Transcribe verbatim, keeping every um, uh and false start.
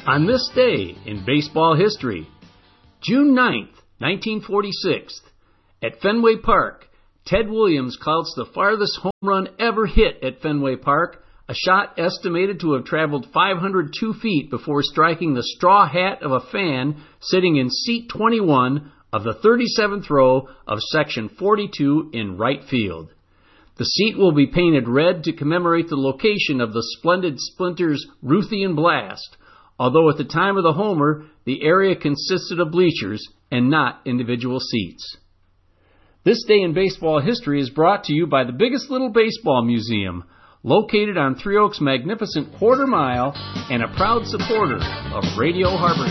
On this day in baseball history, June ninth, nineteen forty-six, at Fenway Park, Ted Williams counts the farthest home run ever hit at Fenway Park, a shot estimated to have traveled five hundred two feet before striking the straw hat of a fan sitting in seat twenty-one of the thirty-seventh row of section forty-two in right field. The seat will be painted red to commemorate the location of the splendid Splinters Ruthian Blast, although at the time of the homer, the area consisted of bleachers and not individual seats. This day in baseball history is brought to you by the Biggest Little Baseball Museum, located on Three Oaks' magnificent quarter mile and a proud supporter of Radio Harbor.